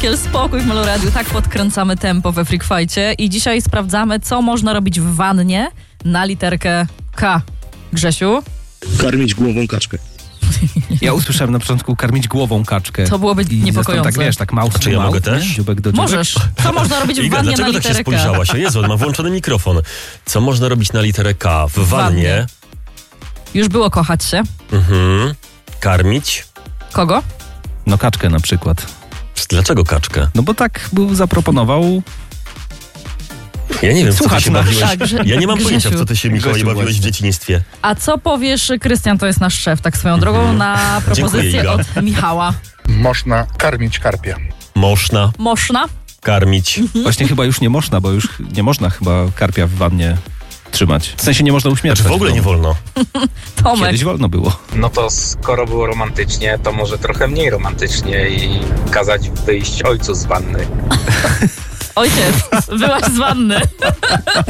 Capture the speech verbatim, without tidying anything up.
Kiel, spokój w Meloradiu, tak podkręcamy tempo we Freak Fightcie i dzisiaj sprawdzamy, co można robić w wannie na literkę K. Grzesiu? Karmić głową kaczkę. Ja usłyszałem na początku karmić głową kaczkę. To byłoby I niepokojące. Tak wiesz, tak małp, Czy ja małp, mogę też? Dziubek do dziubek. Możesz. Co można robić w Iga, wannie na dlaczego tak się literę K? spojrzałaś? O Jezu, on ma włączony mikrofon. Co można robić na literę K? W wannie. wannie. Już było kochać się. Mhm. Karmić. Kogo? No kaczkę na przykład. Dlaczego kaczkę? No bo tak był zaproponował. Ja nie wiem, w co ty Słuchacz się nasz. bawiłeś. Tak, Grze- Ja nie mam Grzesiu. pojęcia, w co ty się, Mikołaj, Grzesiu bawiłeś w właśnie. dzieciństwie. A co powiesz, Krystian to jest nasz szef, tak swoją drogą, na propozycję Iga. od Michała. Można karmić karpia. Można Można? karmić. Właśnie chyba już nie można, bo już nie można chyba karpia w wannie trzymać. W sensie nie można uśmiercać. Znaczy w ogóle nie wolno. Tomek. Kiedyś wolno było. No to skoro było romantycznie, to może trochę mniej romantycznie i kazać wyjść ojcu z wanny. Ojciec, byłaś z wanny.